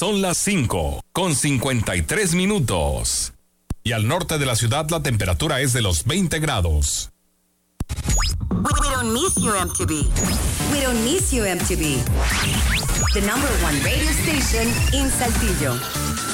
Son las 5:53. Y al norte de la ciudad la temperatura es de los 20 grados. We don't miss you, MTV. We don't miss you, MTV. The #1 radio station in Saltillo.